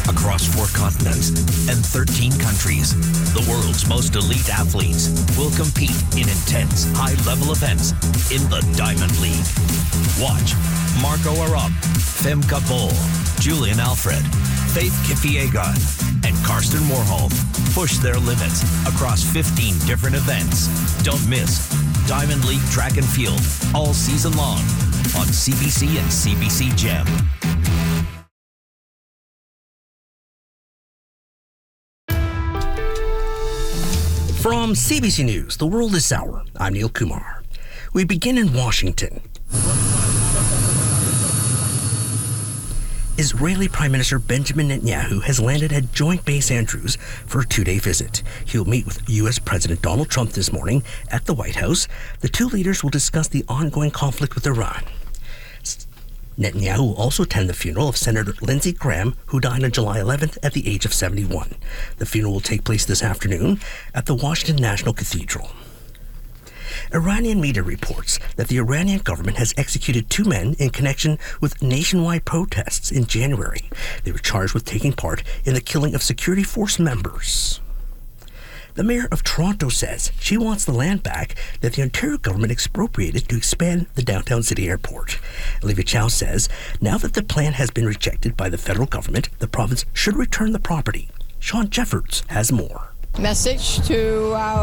across 4 continents and 13 countries. The world's most elite athletes will compete in intense, high-level events in the Diamond League. Watch Marco Arop, Femke Bol, Julian Alfred, Faith Kipyegon, and Karsten Warholm push their limits across 15 different events. Don't miss Diamond League Track and Field all season long on CBC and CBC Gem. From CBC News, The World is Sour. I'm Neil Kumar. We begin in Washington. Israeli Prime Minister Benjamin Netanyahu has landed at Joint Base Andrews for a 2-day visit. He'll meet with U.S. President Donald Trump this morning at the White House. The two leaders will discuss the ongoing conflict with Iran. Netanyahu will also attend the funeral of Senator Lindsey Graham, who died on July 11th at the age of 71. The funeral will take place this afternoon at the Washington National Cathedral. Iranian media reports that the Iranian government has executed 2 men in connection with nationwide protests in January. They were charged with taking part in the killing of security force members. The mayor of Toronto says she wants the land back that the Ontario government expropriated to expand the downtown city airport. Olivia Chow says now that the plan has been rejected by the federal government, the province should return the property. Sean Jeffords has more. Message to